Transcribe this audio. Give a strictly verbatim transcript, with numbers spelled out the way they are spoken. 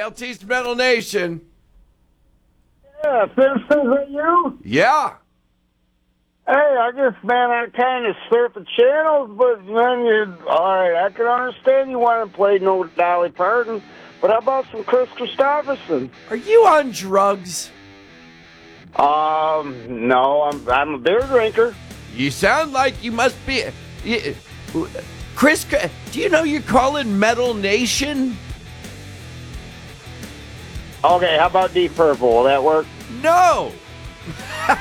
L T's Metal Nation. Yeah, Simpsons, are you? Yeah. Hey, I guess, man, I kind of surf the channels, but then you, all right, I can understand you want to play no Dolly Parton, but how about some Chris Christopherson? Are you on drugs? Um, no, I'm I'm a beer drinker. You sound like you must be. You, Chris, do you know you're calling Metal Nation? Okay, how about Deep Purple? Will that work? No.